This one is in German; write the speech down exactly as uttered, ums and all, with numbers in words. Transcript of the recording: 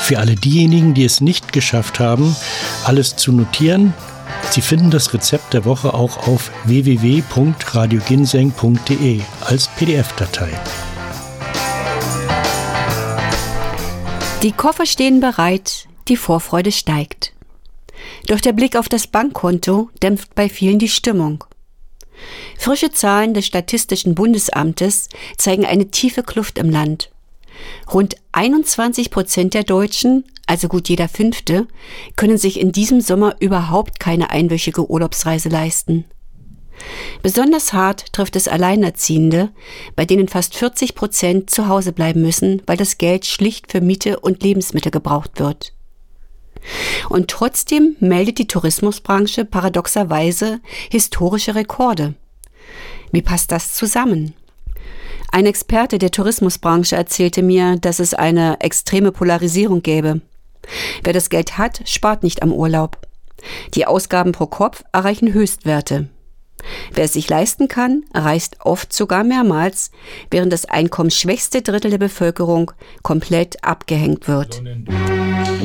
Für alle diejenigen, die es nicht geschafft haben, alles zu notieren, Sie finden das Rezept der Woche auch auf w w w punkt radio ginseng punkt d e als P D F-Datei. Die Koffer stehen bereit, die Vorfreude steigt. Doch der Blick auf das Bankkonto dämpft bei vielen die Stimmung. Frische Zahlen des Statistischen Bundesamtes zeigen eine tiefe Kluft im Land. Rund einundzwanzig Prozent der Deutschen, also gut jeder Fünfte, können sich in diesem Sommer überhaupt keine einwöchige Urlaubsreise leisten. Besonders hart trifft es Alleinerziehende, bei denen fast vierzig Prozent zu Hause bleiben müssen, weil das Geld schlicht für Miete und Lebensmittel gebraucht wird. Und trotzdem meldet die Tourismusbranche paradoxerweise historische Rekorde. Wie passt das zusammen? Ein Experte der Tourismusbranche erzählte mir, dass es eine extreme Polarisierung gäbe. Wer das Geld hat, spart nicht am Urlaub. Die Ausgaben pro Kopf erreichen Höchstwerte. Wer es sich leisten kann, reist oft sogar mehrmals, während das einkommensschwächste Drittel der Bevölkerung komplett abgehängt wird.